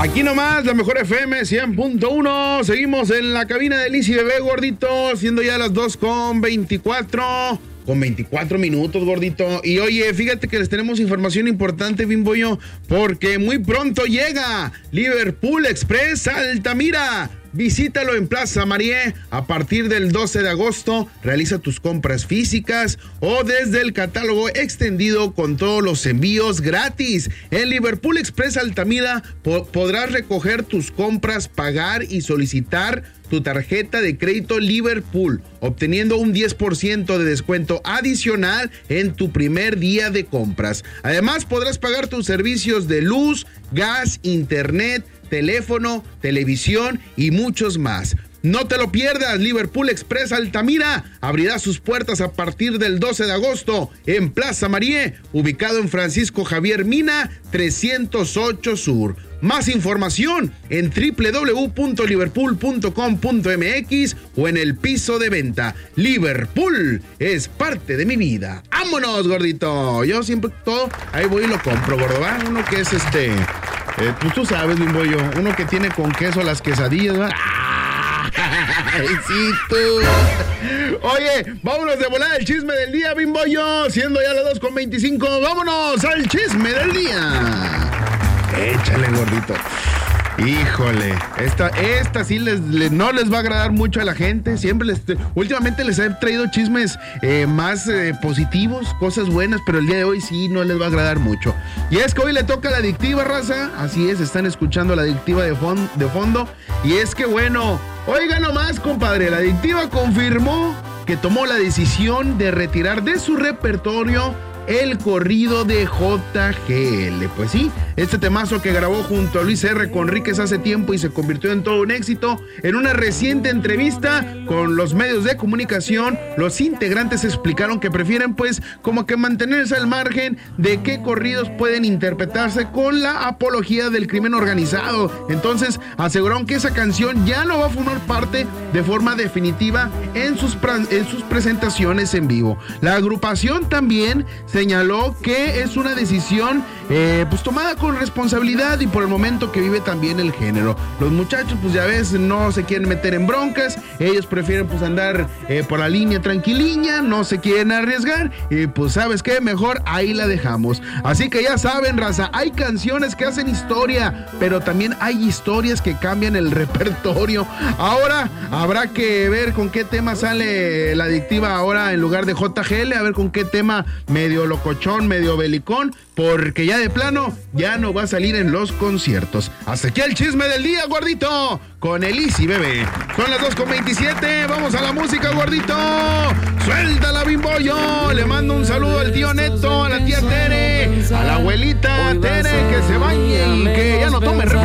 Aquí nomás, la mejor FM 100.1. Seguimos en la cabina de Liz y Bebé, gordito, siendo ya las 2:24. Con 24 minutos, gordito. Y oye, fíjate que les tenemos información importante, Bimbollo, porque muy pronto llega Liverpool Express Altamira. Visítalo en Plaza Marié a partir del 12 de agosto. Realiza tus compras físicas o desde el catálogo extendido con todos los envíos gratis. En Liverpool Express Altamira podrás recoger tus compras, pagar y solicitar tu tarjeta de crédito Liverpool, obteniendo un 10% de descuento adicional en tu primer día de compras. Además, podrás pagar tus servicios de luz, gas, internet, teléfono, televisión y muchos más. No te lo pierdas, Liverpool Express Altamira abrirá sus puertas a partir del 12 de agosto en Plaza Marié, ubicado en Francisco Javier Mina, 308 Sur. Más información en www.liverpool.com.mx o en el piso de venta. Liverpool es parte de mi vida. ¡Vámonos, gordito! Yo siempre todo, ahí voy y lo compro, gordo, ¿va? Uno que es pues tú sabes, Bimbollo, uno que tiene con queso las quesadillas, ¿va? ¡Ay, sí, tú! Oye, vámonos de volada al chisme del día, Bimbollo, siendo ya las 2:25, vámonos al chisme del día. Échale, gordito. Híjole, esta sí no les va a agradar mucho a la gente. Últimamente les he traído chismes más positivos, cosas buenas, pero el día de hoy sí no les va a agradar mucho. Y es que hoy le toca a la adictiva, raza. Así es, están escuchando la adictiva de fondo. Y es que bueno, oiga nomás, compadre, la adictiva confirmó que tomó la decisión de retirar de su repertorio el corrido de JGL. Pues sí, este temazo que grabó junto a Luis R. Conríquez hace tiempo y se convirtió en todo un éxito. En una reciente entrevista con los medios de comunicación, los integrantes explicaron que prefieren pues como que mantenerse al margen de qué corridos pueden interpretarse con la apología del crimen organizado. Entonces aseguraron que esa canción ya no va a formar parte de forma definitiva en sus presentaciones en vivo. La agrupación también señaló que es una decisión pues tomada con responsabilidad y por el momento que vive también el género. Los muchachos pues ya ves, no se quieren meter en broncas, ellos prefieren pues andar por la línea tranquiliña, no se quieren arriesgar y pues sabes qué, mejor ahí la dejamos. Así que ya saben, raza, hay canciones que hacen historia, pero también hay historias que cambian el repertorio. Ahora habrá que ver con qué tema sale la adictiva ahora en lugar de JGL, a ver con qué tema medio locochón, medio belicón, porque ya de plano ya no va a salir en los conciertos. Hasta aquí el chisme del día, gordito, con el Easy Bebé. Son las 2:27, vamos a la música, gordito. Suéltala, Bimbollo. Le mando un saludo al tío Neto, a la tía Tere, a la abuelita Tere, que se bañe y que ya no tome refresco.